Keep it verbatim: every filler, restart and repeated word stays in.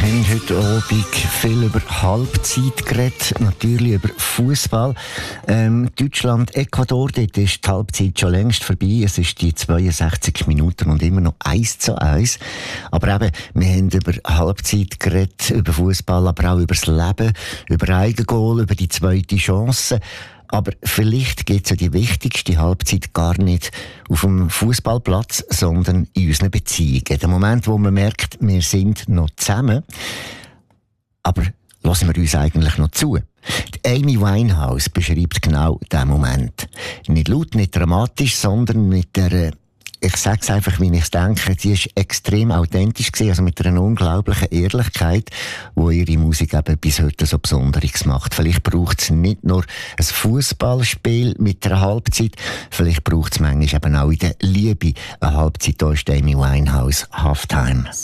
haben heute Abend viel über Halbzeit geredet, natürlich über Fußball. Ähm, Deutschland, Ecuador, dort ist die Halbzeit schon längst vorbei. Es ist die zweiundsechzig Minuten und immer noch eins zu eins. Aber eben, wir haben über Halbzeit geredet, über Fußball, aber auch über das Leben, über Eigengoal, über die zweite Chance. Aber vielleicht geht es ja die wichtigste Halbzeit gar nicht auf dem Fußballplatz, sondern in unseren Beziehungen. Der Moment, wo man merkt, wir sind noch zusammen, aber lassen wir uns eigentlich noch zu. Die Amy Winehouse beschreibt genau diesen Moment. Nicht laut, nicht dramatisch, sondern mit der, ich sage es einfach, wie ich es denke, sie ist extrem authentisch gewesen, also mit einer unglaublichen Ehrlichkeit, die ihre Musik eben bis heute so Besonderes macht. Vielleicht braucht es nicht nur ein Fußballspiel mit einer Halbzeit, vielleicht braucht es manchmal eben auch in der Liebe eine Halbzeit. Da ist Amy Winehouse Halftime.